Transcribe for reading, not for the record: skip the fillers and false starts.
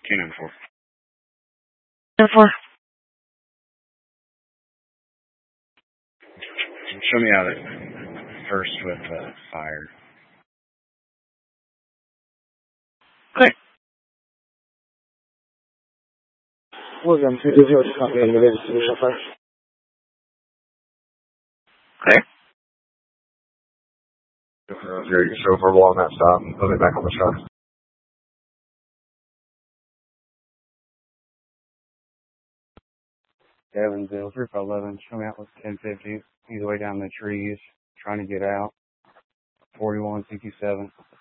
Cannon 4. Four. Show me out at first with fire. Clear. William 220 to copy and related to the fire. Clear. Zero, you show verbal on that stop and put it back on the truck. Evansville, 311, show me out with 1050. He's way down the trees, trying to get out. 41, CQ7.